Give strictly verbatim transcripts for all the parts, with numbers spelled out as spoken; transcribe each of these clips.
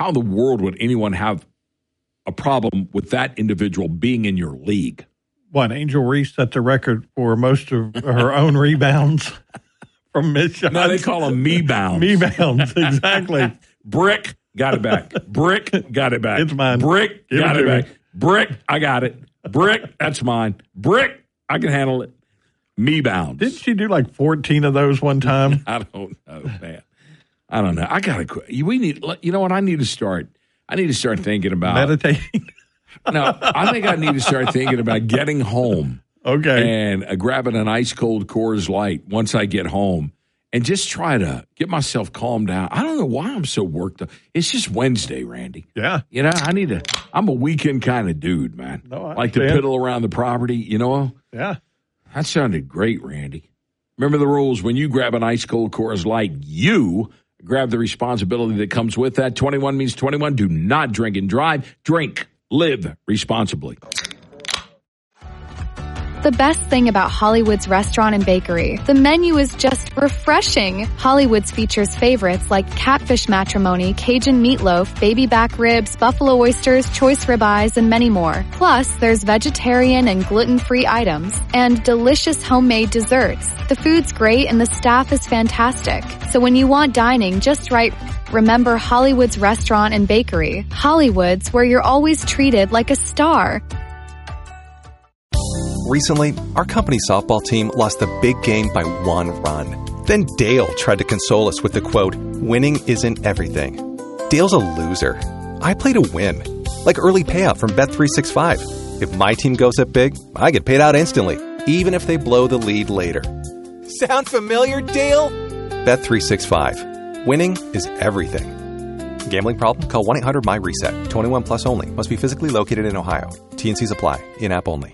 how in the world would anyone have a problem with that individual being in your league? What, Angel Reese set the record for most of her own rebounds from mid shots? No, they call them me bounds. Me bounds, exactly. Brick, got it back. Brick, got it back. It's mine. Brick, Give got it it to back. me. Brick, I got it. Brick, that's mine. Brick, I can handle it. Me bounds. Didn't she do like fourteen of those one time? I don't know, man. I don't know. I gotta quit. We need. You know what? I need to start. I need to start thinking about meditating. No, I think I need to start thinking about getting home. Okay. And uh, grabbing an ice cold Coors Light once I get home, and just try to get myself calmed down. I don't know why I'm so worked up. It's just Wednesday, Randy. Yeah. You know, I need to. I'm a weekend kind of dude, man. No, I like to understand. piddle around the property. You know. Yeah. That sounded great, Randy. Remember the rules. When you grab an ice cold Coors Light, you grab the responsibility that comes with that. twenty-one means twenty-one. Do not drink and drive. Drink. Live responsibly. The best thing about Hollywood's Restaurant and Bakery, the menu is just refreshing. Hollywood's features favorites like catfish matrimony, Cajun meatloaf, baby back ribs, buffalo oysters, choice ribeyes, and many more. Plus, there's vegetarian and gluten-free items and delicious homemade desserts. The food's great and the staff is fantastic. So when you want dining just right, remember Hollywood's Restaurant and Bakery. Hollywood's, where you're always treated like a star. Recently, our company softball team lost the big game by one run. Then Dale tried to console us with the quote, "Winning isn't everything." Dale's a loser. I play to win. Like early payout from Bet three sixty-five. If my team goes up big, I get paid out instantly, even if they blow the lead later. Sound familiar, Dale? Bet three sixty-five. Winning is everything. Gambling problem? Call one eight hundred M Y reset. twenty-one plus only. Must be physically located in Ohio. T and Cs apply. In-app only.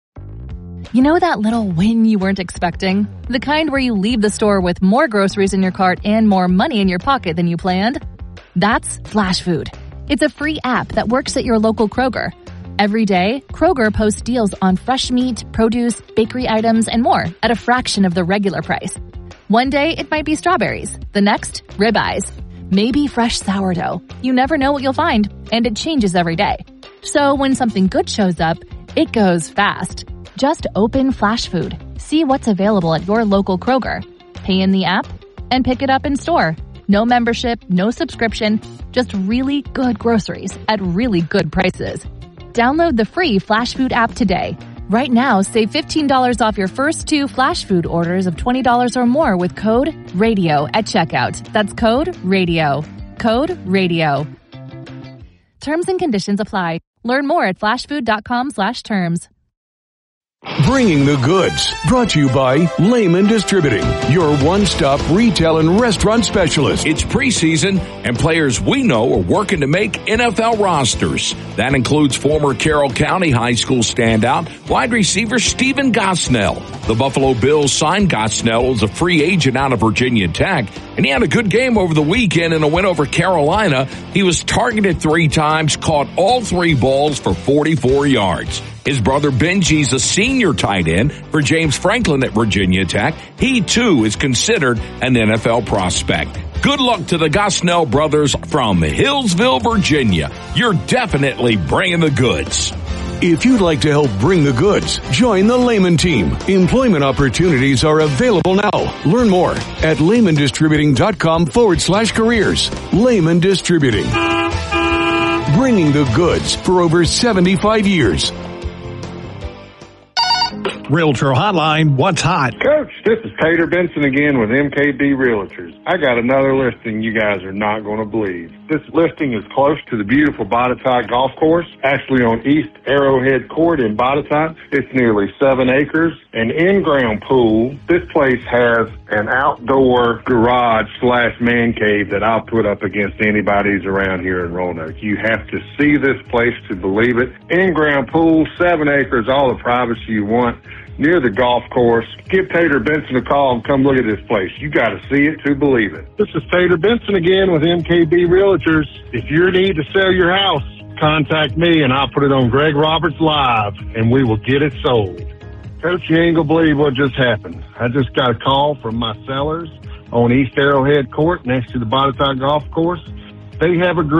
You know that little win you weren't expecting? The kind where you leave the store with more groceries in your cart and more money in your pocket than you planned? That's Flash Food. It's a free app that works at your local Kroger. Every day, Kroger posts deals on fresh meat, produce, bakery items, and more at a fraction of the regular price. One day, it might be strawberries. The next, ribeyes. Maybe fresh sourdough. You never know what you'll find, and it changes every day. So when something good shows up, it goes fast. Just open Flash Food, see what's available at your local Kroger, pay in the app, and pick it up in store. No membership, no subscription, just really good groceries at really good prices. Download the free Flash Food app today. Right now, save fifteen dollars off your first two Flash Food orders of twenty dollars or more with code RADIO at checkout. That's code RADIO. Code RADIO. Terms and conditions apply. Learn more at flashfood.com slash terms. Bringing the Goods, brought to you by Lehman Distributing, your one-stop retail and restaurant specialist. It's preseason, and players we know are working to make N F L rosters. That includes former Carroll County High School standout, wide receiver Stephen Gosnell. The Buffalo Bills signed Gosnell as a free agent out of Virginia Tech, and he had a good game over the weekend in a win over Carolina. He was targeted three times, caught all three balls for forty-four yards. His brother Benji's a senior tight end for James Franklin at Virginia Tech. He, too, is considered an N F L prospect. Good luck to the Gosnell brothers from Hillsville, Virginia. You're definitely bringing the goods. If you'd like to help bring the goods, join the Lehman team. Employment opportunities are available now. Learn more at lehmandistributing.com forward slash careers. Lehman Distributing. Bringing the goods for over seventy-five years. Realtor Hotline, what's hot? Coach, this is Tater Benson again with M K B Realtors. I got another listing you guys are not going to believe. This listing is close to the beautiful Botetourt Golf Course, actually on East Arrowhead Court in Botetourt. It's nearly seven acres, an in-ground pool. This place has an outdoor garage slash man cave that I'll put up against anybody's around here in Roanoke. You have to see this place to believe it. In-ground pool, seven acres, all the privacy you want. Near the golf course. Give Tater Benson a call and come look at this place. You got to see it to believe it. This is Tater Benson again with M K B Realtors. If you're in need to sell your house, contact me and I'll put it on Greg Roberts Live and we will get it sold. Coach, you ain't gonna believe what just happened. I just got a call from my sellers on East Arrowhead Court next to the Botetourt Golf Course. They have agreed